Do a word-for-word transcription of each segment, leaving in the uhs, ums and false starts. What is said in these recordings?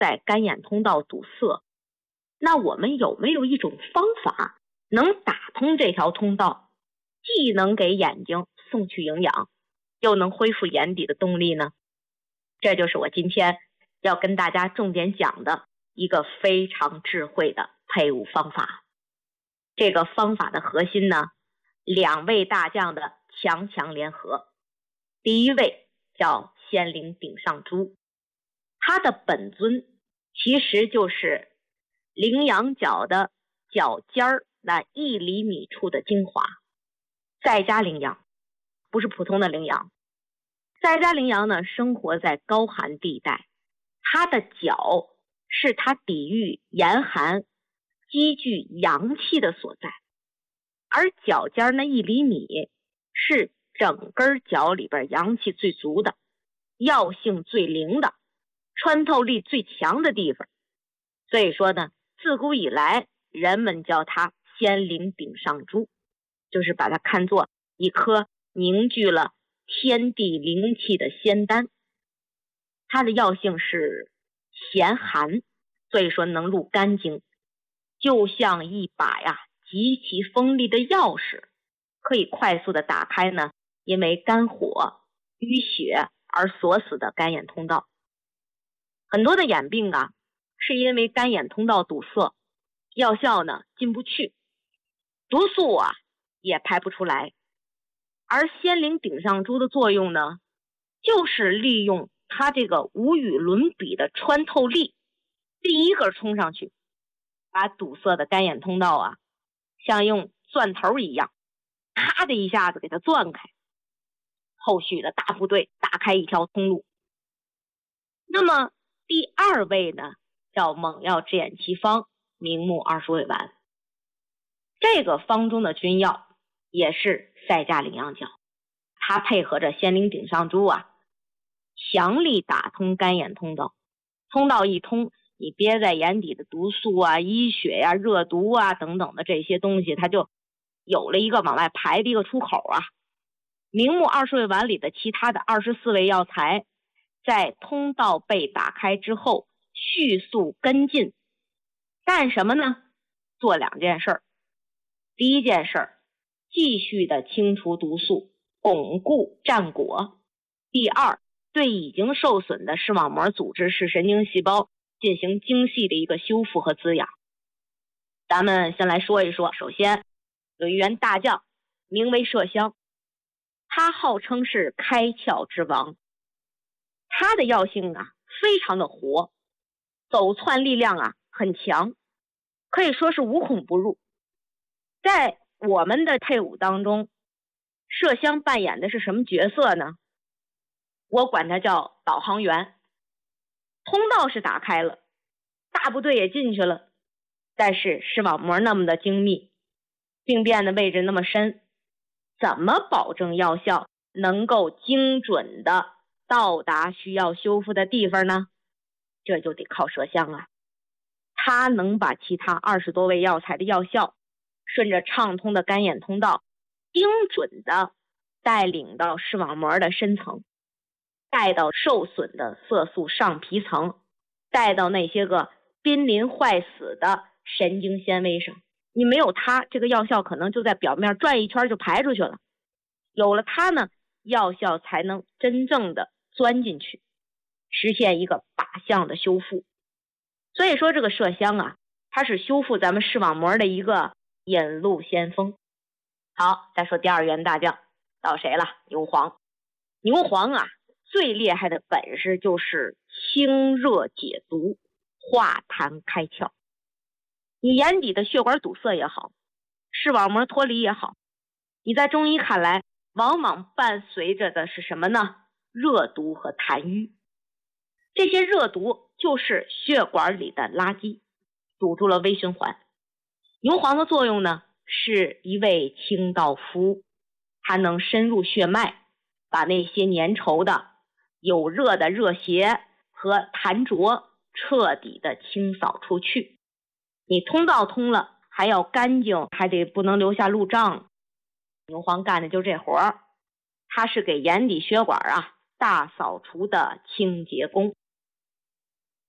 在干眼通道堵塞。那我们有没有一种方法能打通这条通道，既能给眼睛送去营养，又能恢复眼底的动力呢？这就是我今天要跟大家重点讲的一个非常智慧的配伍方法。这个方法的核心呢，两位大将的强强联合。第一位叫仙灵顶上珠，它的本尊其实就是羚羊角的角尖儿那一厘米处的精华。在家羚羊不是普通的羚羊，在家羚羊呢生活在高寒地带，它的角是它抵御严寒、积聚阳气的所在，而角尖那一厘米是整根角里边阳气最足的、药性最灵的、穿透力最强的地方。所以说呢，自古以来人们叫它仙灵顶上珠，就是把它看作一颗凝聚了天地灵气的仙丹。它的药性是咸寒，所以说能入肝经，就像一把呀极其锋利的钥匙，可以快速的打开呢因为肝火淤血而锁死的干眼通道。很多的眼病啊是因为干眼通道堵塞，药效呢进不去，毒素啊也排不出来。而仙灵顶上珠的作用呢，就是利用它这个无与伦比的穿透力，第一个冲上去，把堵塞的干眼通道啊像用钻头一样咔的一下子给它钻开，后续的大部队打开一条通路。那么第二位呢叫猛药治眼奇方明目二十味丸，这个方中的君药也是赛驾羚羊角，它配合着仙灵顶上珠啊，强力打通干眼通道。通道一通，你憋在眼底的毒素啊、淤血呀、啊、热毒啊等等的这些东西，它就有了一个往外排的一个出口啊。明目二十味丸里的其他的二十四味药材，在通道被打开之后迅速跟进，干什么呢？做两件事儿。第一件事儿，继续的清除毒素，巩固战果。第二，对已经受损的视网膜组织、视神经细胞进行精细的一个修复和滋养。咱们先来说一说，首先有一员大将名为麝香，他号称是开窍之王，他的药性啊非常的活，走窜力量啊很强，可以说是无孔不入。在我们的配伍当中，麝香扮演的是什么角色呢？我管它叫导航员。通道是打开了，大部队也进去了，但是视网膜那么的精密，病变的位置那么深，怎么保证药效能够精准的到达需要修复的地方呢？这就得靠麝香啊，它能把其他二十多味药材的药效顺着畅通的干眼通道精准的带领到视网膜的深层，带到受损的色素上皮层，带到那些个濒临坏死的神经纤维上。你没有它，这个药效可能就在表面转一圈就排出去了，有了它呢，药效才能真正的钻进去，实现一个靶向的修复。所以说这个麝香啊，它是修复咱们视网膜的一个引路先锋。好，再说第二员大将到谁了？牛黄。牛黄啊最厉害的本事就是清热解毒、化痰开窍。你眼底的血管堵塞也好，视网膜脱离也好，你在中医看来往往伴随着的是什么呢？热毒和痰瘀。这些热毒就是血管里的垃圾，堵住了微循环。牛黄的作用呢，是一味清道夫，它能深入血脉，把那些粘稠的有热的热邪和痰浊彻底的清扫出去。你通道通了，还要干净，还得不能留下路障。牛黄干的就这活儿，它是给眼底血管啊大扫除的清洁工。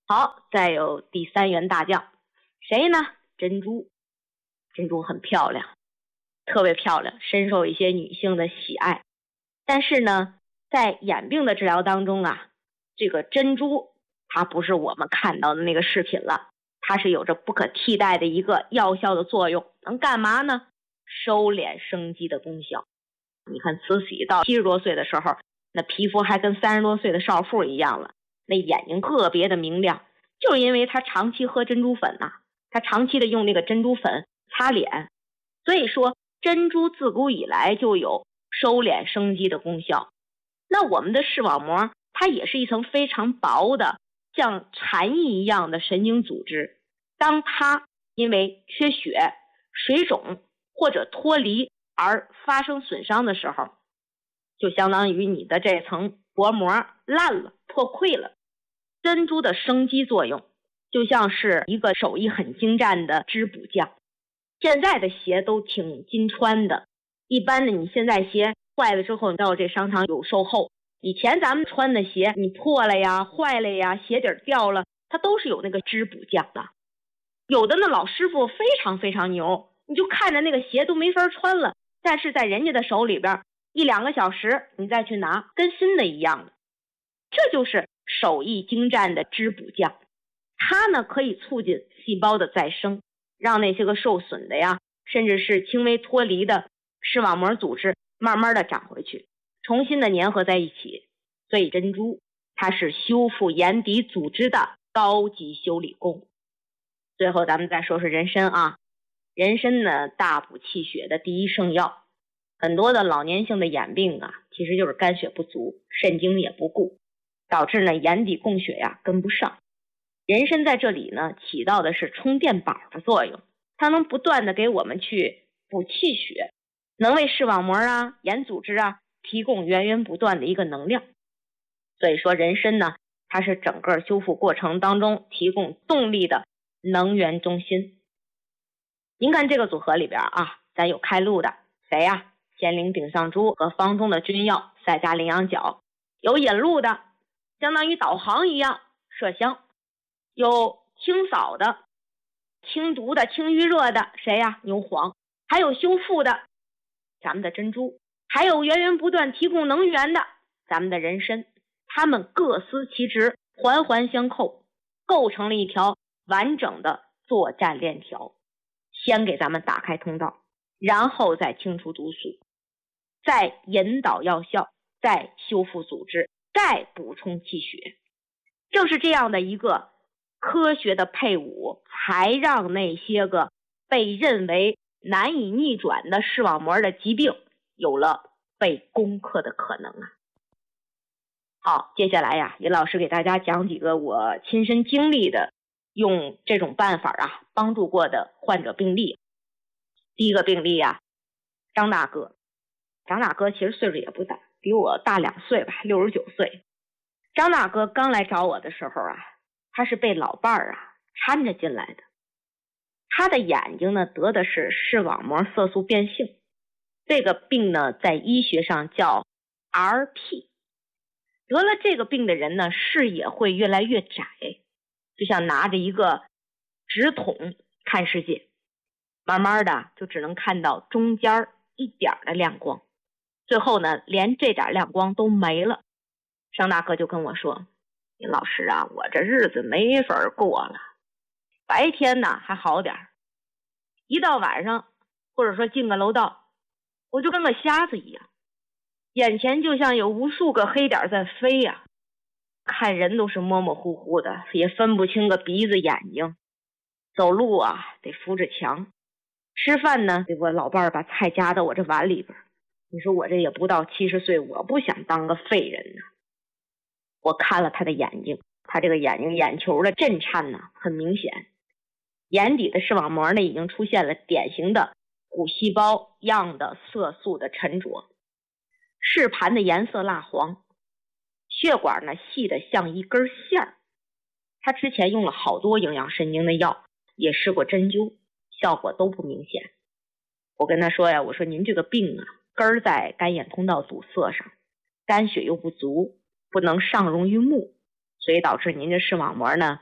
好，再有第三员大将，谁呢？珍珠。珍珠很漂亮，特别漂亮，深受一些女性的喜爱。但是呢，在眼病的治疗当中啊，这个珍珠它不是我们看到的那个饰品了，它是有着不可替代的一个药效的作用。能干嘛呢？收敛生肌的功效。你看慈禧到七十多岁的时候，那皮肤还跟三十多岁的少妇一样了，那眼睛特别的明亮，就是因为她长期喝珍珠粉呐、啊，她长期的用那个珍珠粉擦脸。所以说珍珠自古以来就有收敛生肌的功效。那我们的视网膜它也是一层非常薄的像蝉翼一样的神经组织，当它因为缺血、水肿或者脱离而发生损伤的时候，就相当于你的这层薄膜烂了、破溃了。珍珠的生肌作用就像是一个手艺很精湛的织补匠。现在的鞋都挺金穿的，一般的你现在鞋坏了之后，你到这商场有售后。以前咱们穿的鞋，你破了呀、坏了呀、鞋底掉了，它都是有那个织补匠的。有的那老师傅非常非常牛，你就看着那个鞋都没法穿了，但是在人家的手里边一两个小时你再去拿，跟新的一样的。这就是手艺精湛的织补匠，它呢可以促进细胞的再生，让那些个受损的呀，甚至是轻微脱离的视网膜组织慢慢的长回去，重新的粘合在一起。所以珍珠它是修复眼底组织的高级修理工。最后咱们再说说人参啊，人参呢大补气血的第一圣药。很多的老年性的眼病啊，其实就是肝血不足，肾精也不顾，导致呢眼底供血呀跟不上。人参在这里呢起到的是充电宝的作用，它能不断的给我们去补气血，能为视网膜啊、眼组织啊提供源源不断的一个能量。所以说人参呢，它是整个修复过程当中提供动力的能源中心。您看这个组合里边啊，咱有开路的，谁呀？仙灵顶上珠和方中的君药赛加羚羊角。有引路的，相当于导航一样，麝香。有清扫的、清毒的、清淤热的，谁呀？牛黄。还有修复的，咱们的珍珠。还有源源不断提供能源的，咱们的人参。它们各司其职，环环相扣，构成了一条完整的作战链条。先给咱们打开通道，然后再清除毒素，再引导药效，再修复组织，再补充气血。正是这样的一个科学的配伍，才让那些个被认为难以逆转的视网膜的疾病有了被攻克的可能啊。好，接下来呀，尹老师给大家讲几个我亲身经历的用这种办法啊帮助过的患者病例。第一个病例啊，张大哥。张大哥其实岁数也不大，比我大两岁吧，六十九岁。张大哥刚来找我的时候啊，他是被老伴儿啊搀着进来的。他的眼睛呢得的是视网膜色素变性，这个病呢在医学上叫 R P。 得了这个病的人呢，视野会越来越窄，就像拿着一个直筒看世界，慢慢的就只能看到中间一点的亮光，最后呢连这点亮光都没了。张大哥就跟我说，尹老师啊，我这日子没法过了，白天呢还好点，一到晚上或者说进个楼道，我就跟个瞎子一样，眼前就像有无数个黑点在飞呀、啊，看人都是模模糊糊的，也分不清个鼻子眼睛，走路啊得扶着墙，吃饭呢得我老伴儿把菜夹到我这碗里边。你说我这也不到七十岁，我不想当个废人呢。我看了他的眼睛，他这个眼睛眼球的震颤呢很明显，眼底的视网膜呢已经出现了典型的骨细胞样的色素的沉着，视盘的颜色蜡黄，血管呢细的像一根线儿。他之前用了好多营养神经的药，也试过针灸，效果都不明显。我跟他说呀，我说您这个病啊，根儿在肝眼通道堵塞上，肝血又不足，不能上溶于目，所以导致您这视网膜呢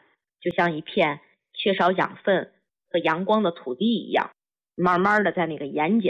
就像一片缺少养分和阳光的土地一样，慢慢的在那个盐碱